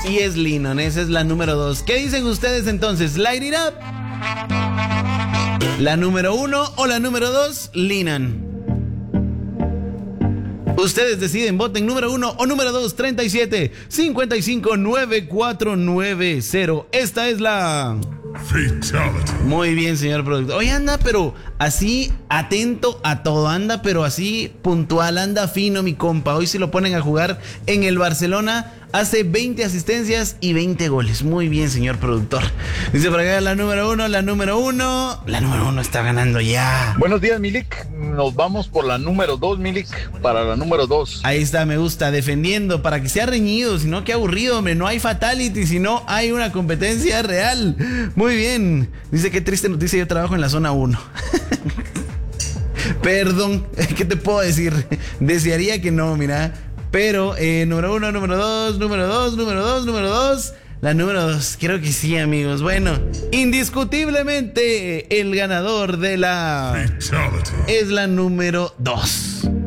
y es Lennon. Esa es la número 2. ¿Qué dicen ustedes entonces? Light It Up. ¿La número 1 o la número 2? Lennon. Ustedes deciden, voten número 1 o número 2, 37-55-9490. Esta es la... Fatality. Muy bien, señor productor. Oye, anda, pero así, atento a todo. Anda, pero así, puntual, anda fino, mi compa. Hoy se lo ponen a jugar en el Barcelona. Hace 20 asistencias y 20 goles. Muy bien, señor productor. Dice por acá la número 1, la número 1. La número 1 está ganando ya. Buenos días, Milik. Nos vamos por la número 2, Milik, para la número 2. Ahí está, me gusta, defendiendo, para que sea reñido, si no, qué aburrido, hombre, no hay fatality, si no hay una competencia real. Muy bien, dice, qué triste noticia, yo trabajo en la zona 1. Perdón, ¿qué te puedo decir? Desearía que no, mira, pero número 1, número 2, número 2, número 2, número 2... La número 2, creo que sí, amigos. Bueno, indiscutiblemente el ganador de la... Fatality. es la número 2.